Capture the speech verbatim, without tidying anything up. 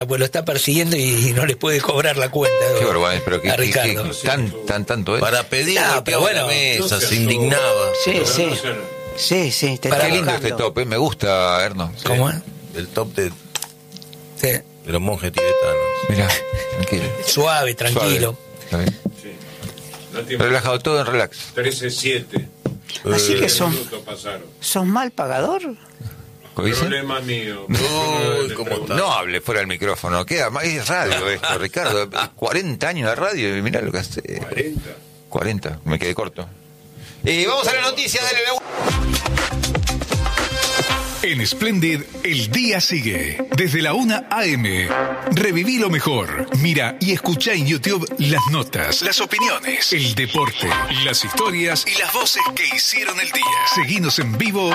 pues lo está persiguiendo y no le puede cobrar la cuenta. Qué vergüenza, pero que, a Ricardo. que, que tan, tan, tanto es. Para pedir No, que pero abra bueno, la mesa, no se se indignaba. Sí, Pero sí. no se- Sí, sí, te Para está Qué lindo buscando. este top, ¿eh? Me gusta, Erno. ¿Cómo es? El top de, Sí. de los monjes tibetanos. Mirá, tranquilo. Suave, tranquilo. Suave. Está bien. Sí. No tiene- Relajado, todo en relax. trece siete. Así que son, Minutos pasaron. ¿sos mal pagador? ¿Cómo dice? Problema mío. No, Le ¿cómo pregunto. está? No hable fuera del micrófono, queda más, es radio esto, Ricardo. cuarenta años de radio y mirá lo que hace. cuarenta. cuarenta, me quedé corto. Y vamos a la noticia de la... En Splendid, el día sigue. Desde la una a eme. Reviví lo mejor. Mira y escucha en YouTube las notas, las opiniones, el deporte, las historias y las voces que hicieron el día. Seguinos en vivo